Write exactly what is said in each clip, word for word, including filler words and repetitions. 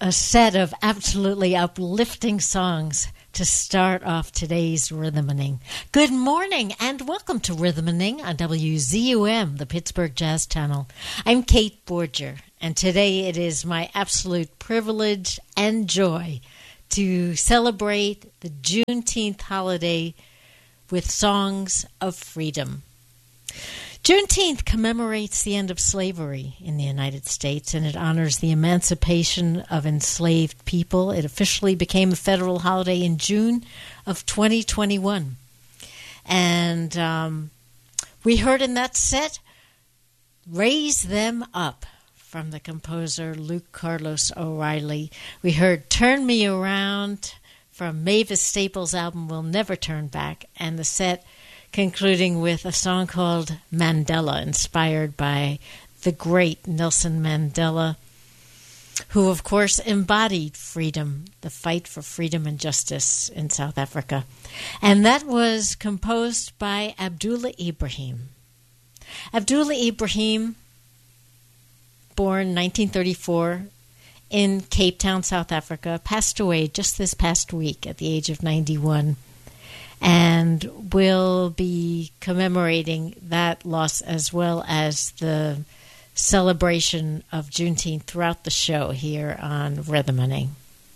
a set of absolutely uplifting songs to start off today's Rhythmaning. Good morning and welcome to Rhythmaning on W Z U M, the Pittsburgh Jazz Channel. I'm Kate Borger, and today it is my absolute privilege and joy to celebrate the Juneteenth holiday with songs of freedom. Juneteenth commemorates the end of slavery in the United States, and it honors the emancipation of enslaved people. It officially became a federal holiday in June of twenty twenty-one. And um, we heard in that set, Raise Them Up, from the composer Luke Carlos O'Reilly. We heard Turn Me Around from Mavis Staples' album We'll Never Turn Back, and the set concluding with a song called Mandela, inspired by the great Nelson Mandela, who, of course, embodied freedom, the fight for freedom and justice in South Africa. And that was composed by Abdullah Ibrahim. Abdullah Ibrahim, born nineteen thirty-four in Cape Town, South Africa, passed away just this past week at the age of ninety-one. And we'll be commemorating that loss as well as the celebration of Juneteenth throughout the show here on Rhythmaning.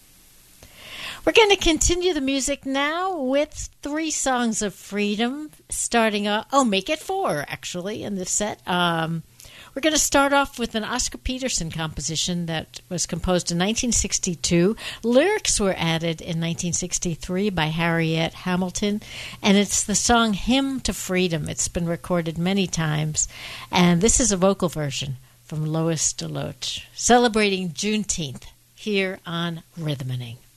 We're going to continue the music now with three songs of freedom, starting off, oh, make it four, actually, in this set. Um, we're going to start off with an Oscar Peterson composition that was composed in nineteen sixty-two. Lyrics were added in nineteen sixty-three by Harriet Hamilton, and it's the song Hymn to Freedom. It's been recorded many times, and this is a vocal version from Lois DeLoach, celebrating Juneteenth here on Rhythmaning.